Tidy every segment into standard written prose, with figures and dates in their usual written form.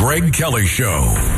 Greg Kelly Show.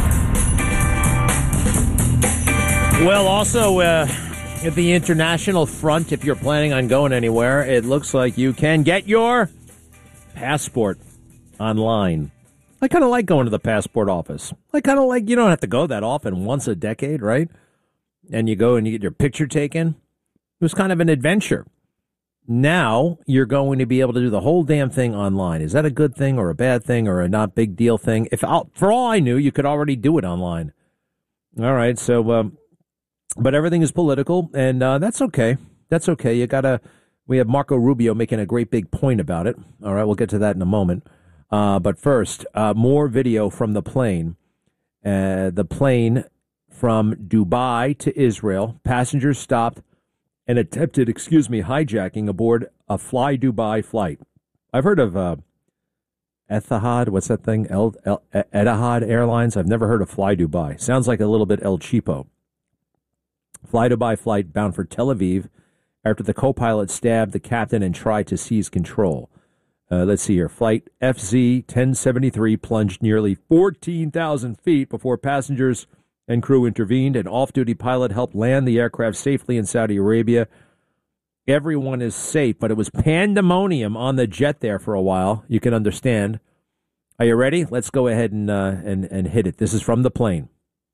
Well, also at the international front, if you're planning on going anywhere, it looks like you can get your passport online. I kind of like going to the passport office. I kind of like, you don't have to go that often, once a decade, right? And you go and you get your picture taken. It was kind of an adventure. Now you're going to be able to do the whole damn thing online. Is that a good thing or a bad thing or a not big deal thing? For all I knew, you could already do it online. All right, so but everything is political, and that's okay. That's okay. We have Marco Rubio making a great big point about it. All right, we'll get to that in a moment. But first, more video from the plane. The plane from Dubai to Israel. Passengers stopped and attempted, hijacking aboard a Fly Dubai flight. I've heard of Etihad. What's that thing? Etihad Airlines. I've never heard of Fly Dubai. Sounds like a little bit El Cheapo. Fly Dubai flight bound for Tel Aviv after the co-pilot stabbed the captain and tried to seize control. Let's see here. Flight FZ-1073 plunged nearly 14,000 feet before passengers and crew intervened. An off-duty pilot helped land the aircraft safely in Saudi Arabia. Everyone is safe, but it was pandemonium on the jet there for a while. You can understand. Are you ready? Let's go ahead and hit it. This is from the plane.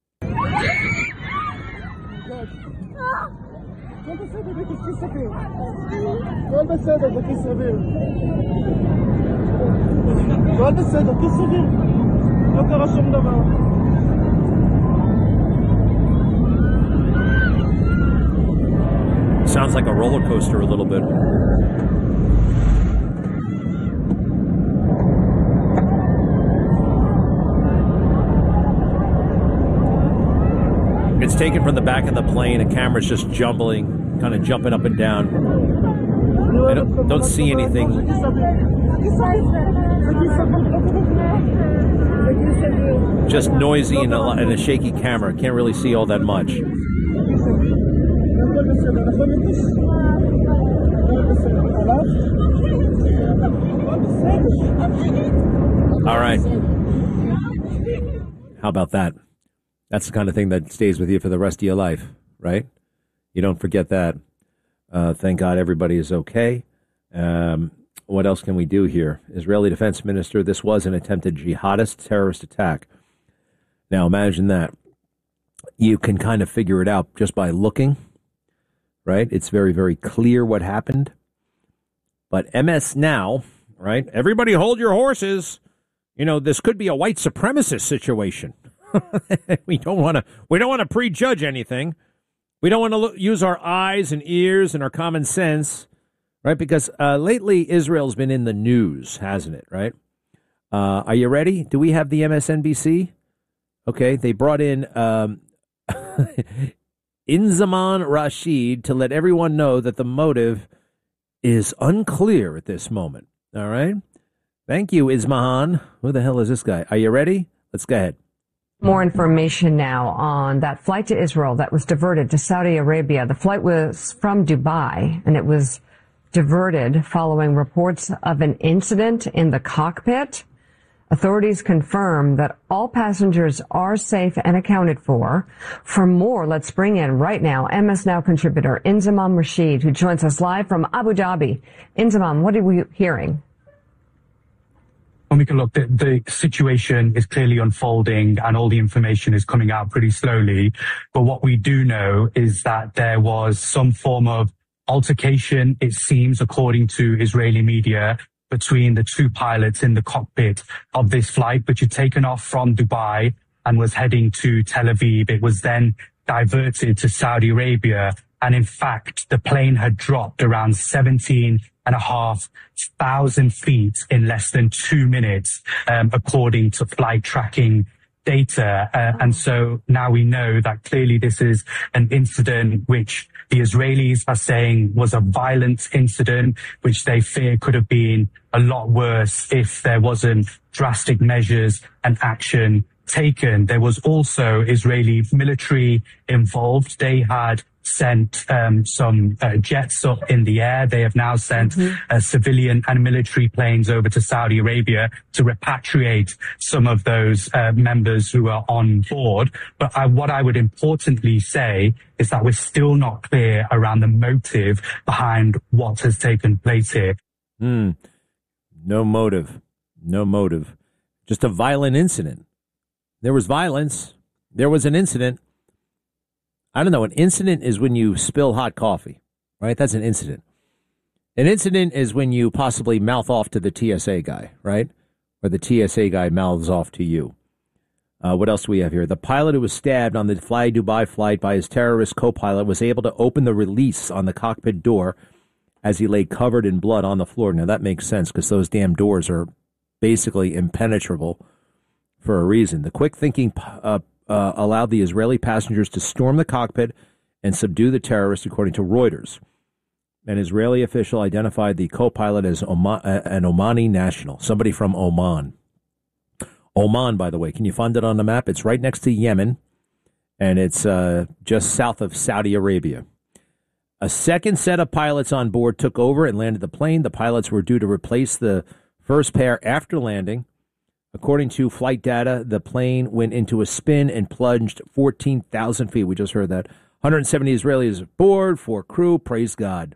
Sounds like a roller coaster a little bit. It's taken from the back of the plane. A camera's just kind of jumping up and down. I don't see anything. Just noisy and a shaky camera. Can't really see all that much. All right. How about that? That's the kind of thing that stays with you for the rest of your life, right? You don't forget that. Thank God everybody is okay. What else can we do here? Israeli Defense Minister, this was an attempted jihadist terrorist attack. Now imagine that. You can kind of figure it out just by looking, right? It's very, very clear what happened. But MS Now, right? Everybody hold your horses. You know, this could be a white supremacist situation. We don't want to prejudge anything. We don't want to use our eyes and ears and our common sense, right? Because lately Israel's been in the news, hasn't it, right? Are you ready? Do we have the MSNBC? Okay, they brought in Inzaman Rashid to let everyone know that the motive is unclear at this moment. All right? Thank you, Ismahan. Who the hell is this guy? Are you ready? Let's go ahead. More information now on that flight to Israel that was diverted to Saudi Arabia. The flight was from Dubai, and it was diverted following reports of an incident in the cockpit. Authorities confirm that all passengers are safe and accounted for. For more, let's bring in right now MS Now contributor Inzamam Rashid, who joins us live from Abu Dhabi. Inzamam, what are we hearing? Monica, look, the situation is clearly unfolding and all the information is coming out pretty slowly. But what we do know is that there was some form of altercation, it seems, according to Israeli media, between the two pilots in the cockpit of this flight, which had taken off from Dubai and was heading to Tel Aviv. It was then diverted to Saudi Arabia. And in fact, the plane had dropped around 17,500 feet in less than 2 minutes, according to flight tracking data. And so now we know that clearly this is an incident which the Israelis are saying was a violent incident, which they fear could have been a lot worse if there wasn't drastic measures and action taken. There was also Israeli military involved. They had sent some jets up in the air. They have now sent civilian and military planes over to Saudi Arabia to repatriate some of those members who are on board. But what I would importantly say is that we're still not clear around the motive behind what has taken place here. No motive. No motive. Just a violent incident. There was violence. There was an incident. I don't know. An incident is when you spill hot coffee, right? That's an incident. An incident is when you possibly mouth off to the TSA guy, right? Or the TSA guy mouths off to you. What else do we have here? The pilot who was stabbed on the Fly Dubai flight by his terrorist co-pilot was able to open the release on the cockpit door as he lay covered in blood on the floor. Now, that makes sense because those damn doors are basically impenetrable for a reason. The quick thinking allowed the Israeli passengers to storm the cockpit and subdue the terrorists, according to Reuters. An Israeli official identified the co-pilot as an Omani national, somebody from Oman. Oman, by the way, can you find it on the map? It's right next to Yemen, and it's just south of Saudi Arabia. A second set of pilots on board took over and landed the plane. The pilots were due to replace the first pair after landing. According to flight data, the plane went into a spin and plunged 14,000 feet. We just heard that. 170 Israelis aboard, 4 crew. Praise God.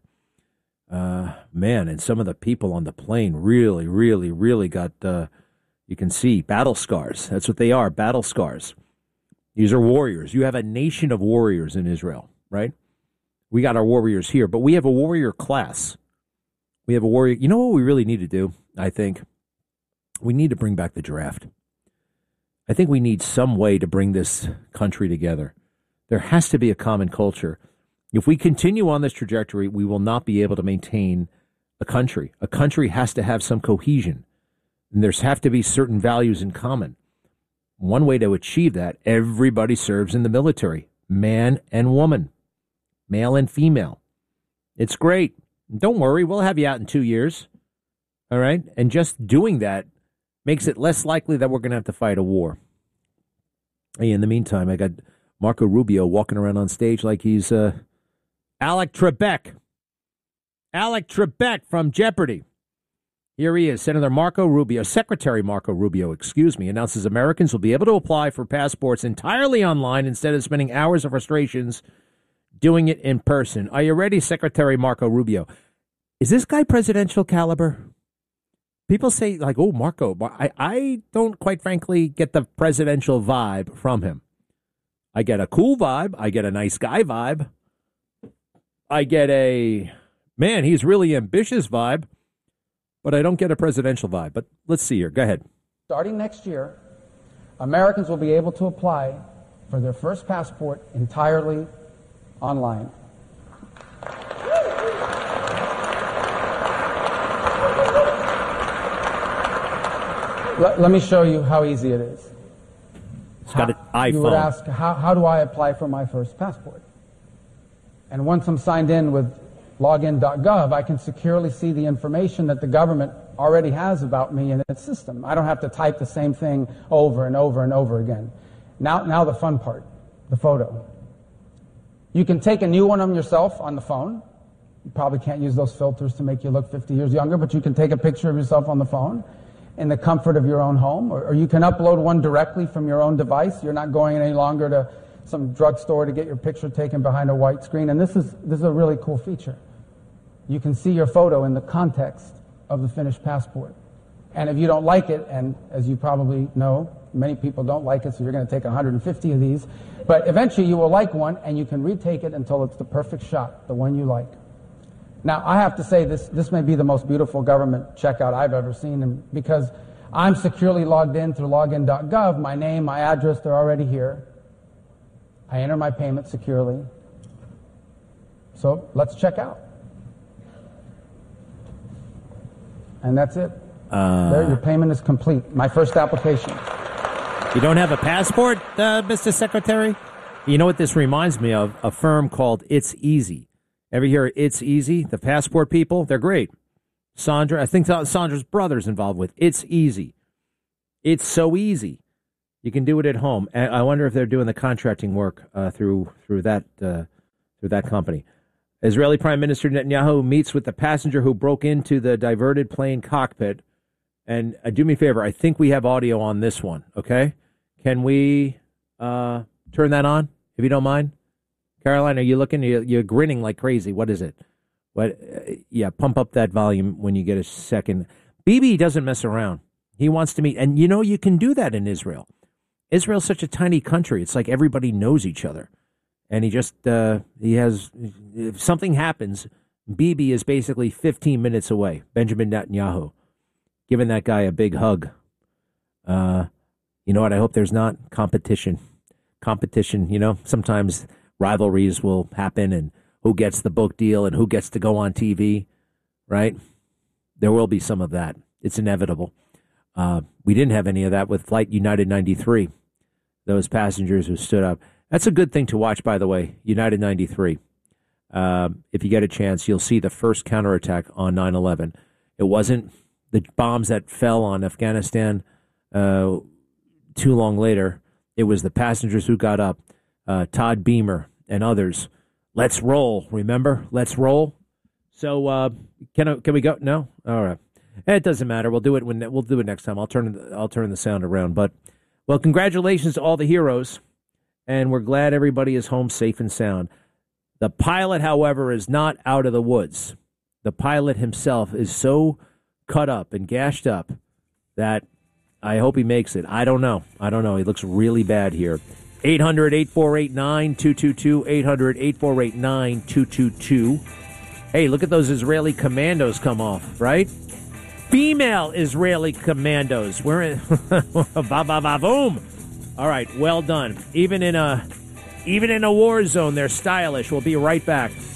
Man, and some of the people on the plane really got, you can see, battle scars. That's what they are, battle scars. These are warriors. You have a nation of warriors in Israel, right? We got our warriors here, but we have a warrior class. We have a warrior. You know what we really need to do, I think? We need to bring back the draft. I think we need some way to bring this country together. There has to be a common culture. If we continue on this trajectory, we will not be able to maintain a country. A country has to have some cohesion, and there's have to be certain values in common. One way to achieve that, everybody serves in the military, man and woman, male and female. It's great. Don't worry, we'll have you out in 2 years. All right? And just doing that makes it less likely that we're going to have to fight a war. Hey, in the meantime, I got Marco Rubio walking around on stage like he's Alec Trebek. Alec Trebek from Jeopardy! Here he is, Secretary Marco Rubio, announces Americans will be able to apply for passports entirely online instead of spending hours of frustrations doing it in person. Are you ready, Secretary Marco Rubio? Is this guy presidential caliber? People say, like, oh, Marco, I don't quite frankly get the presidential vibe from him. I get a cool vibe. I get a nice guy vibe. I get a, man, he's really ambitious vibe. But I don't get a presidential vibe. But let's see here. Go ahead. Starting next year, Americans will be able to apply for their first passport entirely online. Let me show you how easy it is. It's got an iPhone. You would ask, how do I apply for my first passport? And once I'm signed in with login.gov, I can securely see the information that the government already has about me in its system. I don't have to type the same thing over and over and over again. Now the fun part, the photo. You can take a new one of yourself on the phone. You probably can't use those filters to make you look 50 years younger, but you can take a picture of yourself on the phone in the comfort of your own home, or you can upload one directly from your own device. You're not going any longer to some drugstore to get your picture taken behind a white screen. And this is a really cool feature. You can see your photo in the context of the finished passport. And if you don't like it, and as you probably know, many people don't like it, so you're going to take 150 of these, but eventually you will like one, and you can retake it until it's the perfect shot, the one you like. Now, I have to say this may be the most beautiful government checkout I've ever seen, and because I'm securely logged in through login.gov, my name, my address, they're already here. I enter my payment securely. So let's check out. And that's it. There, your payment is complete. My first application. You don't have a passport, Mr. Secretary? You know what this reminds me of? A firm called It's Easy. Ever hear It's Easy? The passport people? They're great. Sandra, I think Sandra's brother's involved with It's Easy. It's so easy. You can do it at home. And I wonder if they're doing the contracting work through that through that company. Israeli Prime Minister Netanyahu meets with the passenger who broke into the diverted plane cockpit. And do me a favor, I think we have audio on this one, okay? Can we turn that on, if you don't mind? Caroline, are you looking? You're grinning like crazy. What is it? What? Yeah, pump up that volume when you get a second. Bibi doesn't mess around. He wants to meet. And, you can do that in Israel. Israel's such a tiny country. It's like everybody knows each other. And if something happens, Bibi is basically 15 minutes away. Benjamin Netanyahu, giving that guy a big hug. You know what? I hope there's not competition. Sometimes rivalries will happen and who gets the book deal and who gets to go on TV, right? There will be some of that. It's inevitable. We didn't have any of that with Flight United 93, those passengers who stood up. That's a good thing to watch, by the way, United 93. If you get a chance, you'll see the first counterattack on 9/11. It wasn't the bombs that fell on Afghanistan too long later. It was the passengers who got up, Todd Beamer and others. Let's roll, remember? Let's roll. So can we go? No? All right. It doesn't matter. We'll do it next time. I'll turn the sound around. But, well, congratulations to all the heroes. And we're glad everybody is home safe and sound. The pilot, however, is not out of the woods. The pilot himself is so cut up and gashed up that I hope he makes it. I don't know. He looks really bad here. 800-848-9222, 800-848-9222. Hey, look at those Israeli commandos come off, right? Female Israeli commandos. We're in boom. All right, well done. Even in a war zone, they're stylish. We'll be right back.